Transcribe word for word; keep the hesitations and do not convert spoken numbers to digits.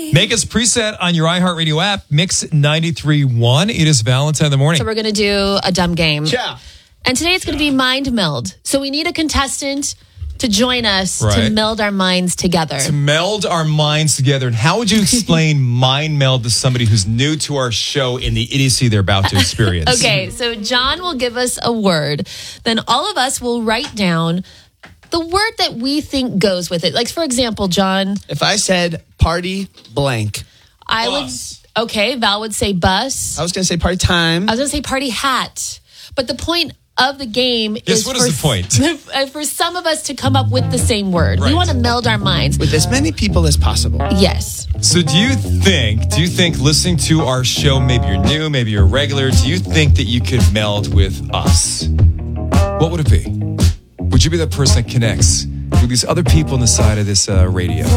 Make us preset on your iHeartRadio app, Mix ninety-three point one. It is Valentine in the morning. So we're going to do a dumb game. Yeah. And today it's going to be Mind Meld. So we need a contestant to join us Right. to meld our minds together. To meld our minds together. And how would you explain mind meld to somebody who's new to our show in the idiocy they're about to experience? Okay, so John will give us a word. Then all of us will write down the word that we think goes with it. Like, for example, John, If I said party blank, I Bus. would, okay, Val would say bus. I was going to say party time. I was going to say party hat. But the point of the game Yes, is what for, is the point? for some of us to come up with the same word. Right. We want to meld our minds. With as many people as possible. Yes. So do you think, do you think listening to our show, maybe you're new, maybe you're a regular, do you think that you could meld with us? What would it be? Would you be that person that connects with these other people on the side of this uh, radio?